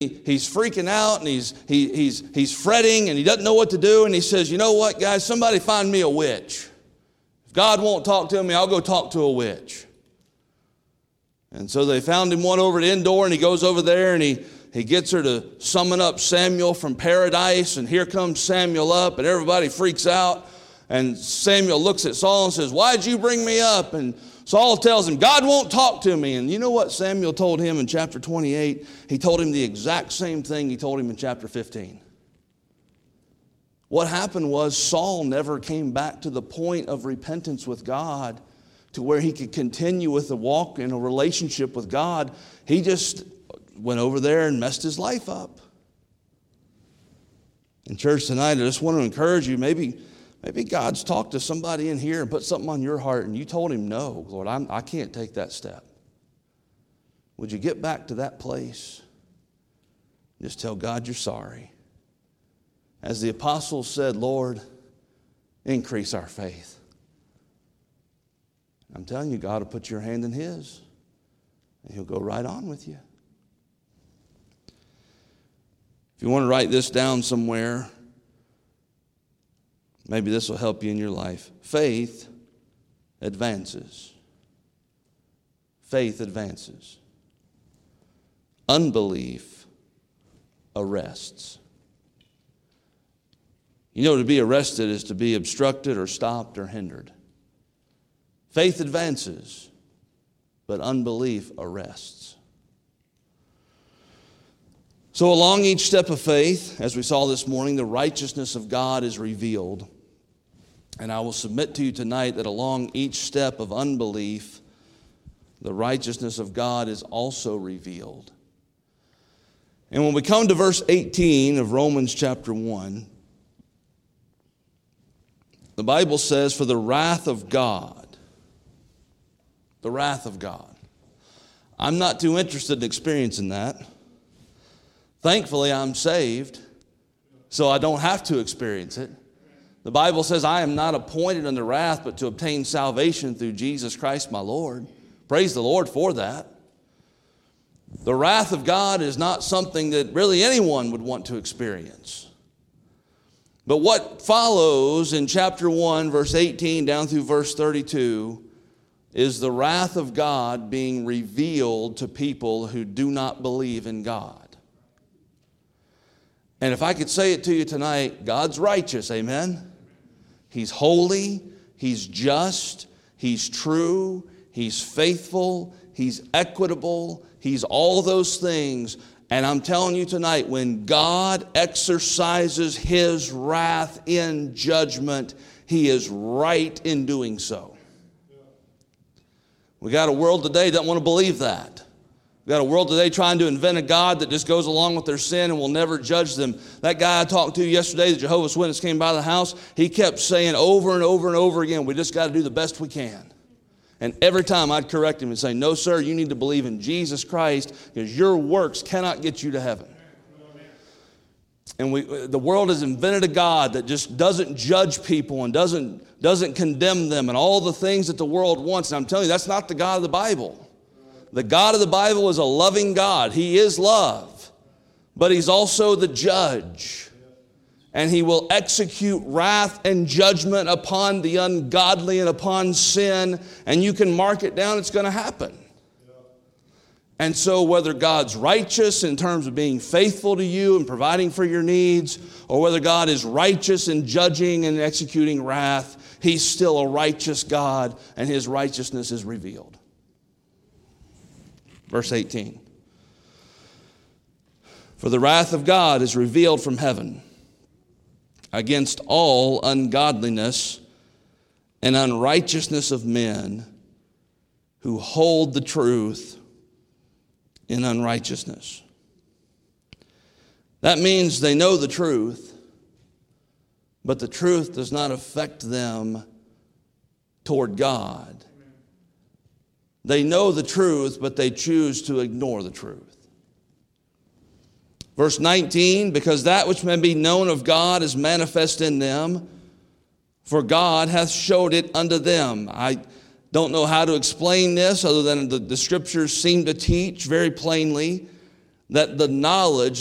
he's freaking out and he's fretting and he doesn't know what to do. And he says, you know what, guys, somebody find me a witch. If God won't talk to me, I'll go talk to a witch. And so they found him one over at Endor, and he goes over there and he gets her to summon up Samuel from paradise. And here comes Samuel up, and everybody freaks out. And Samuel looks at Saul and says, why'd you bring me up? And Saul tells him, God won't talk to me. And you know what Samuel told him in chapter 28? He told him the exact same thing he told him in chapter 15. What happened was Saul never came back to the point of repentance with God to where he could continue with the walk in a relationship with God. He just went over there and messed his life up. In church tonight, I just want to encourage you, maybe God's talked to somebody in here and put something on your heart and you told him, no, Lord, I can't take that step. Would you get back to that place? Just tell God you're sorry. As the apostles said, Lord, increase our faith. I'm telling you, God will put your hand in his, and he'll go right on with you. If you want to write this down somewhere, maybe this will help you in your life. Faith advances. Faith advances. Unbelief arrests. You know, to be arrested is to be obstructed or stopped or hindered. Faith advances, but unbelief arrests. So along each step of faith, as we saw this morning, the righteousness of God is revealed. And I will submit to you tonight that along each step of unbelief, the righteousness of God is also revealed. And when we come to verse 18 of Romans chapter 1, the Bible says, for the wrath of God. The wrath of God. I'm not too interested in experiencing that. Thankfully, I'm saved, so I don't have to experience it. The Bible says, I am not appointed unto wrath, but to obtain salvation through Jesus Christ my Lord. Praise the Lord for that. The wrath of God is not something that really anyone would want to experience. But what follows in chapter 1, verse 18 down through verse 32 is the wrath of God being revealed to people who do not believe in God. And if I could say it to you tonight, God's righteous, amen? He's holy, He's just, He's true, He's faithful, He's equitable, He's all those things. And I'm telling you tonight, when God exercises His wrath in judgment, He is right in doing so. We got a world today that doesn't want to believe that. We got a world today trying to invent a God that just goes along with their sin and will never judge them. That guy I talked to yesterday, the Jehovah's Witness, came by the house. He kept saying over and over and over again, we just got to do the best we can. And every time I'd correct him and say, no, sir, you need to believe in Jesus Christ because your works cannot get you to heaven. And the world has invented a God that just doesn't judge people and doesn't condemn them and all the things that the world wants. And I'm telling you, that's not the God of the Bible. The God of the Bible is a loving God. He is love, but He's also the judge. And He will execute wrath and judgment upon the ungodly and upon sin. And you can mark it down, it's going to happen. And so whether God's righteous in terms of being faithful to you and providing for your needs, or whether God is righteous in judging and executing wrath, He's still a righteous God, and His righteousness is revealed. Verse 18. For the wrath of God is revealed from heaven against all ungodliness and unrighteousness of men who hold the truth in unrighteousness. That means they know the truth, but the truth does not affect them toward God. They know the truth, but they choose to ignore the truth. Verse 19, because that which may be known of God is manifest in them, for God hath showed it unto them. I don't know how to explain this other than the scriptures seem to teach very plainly that the knowledge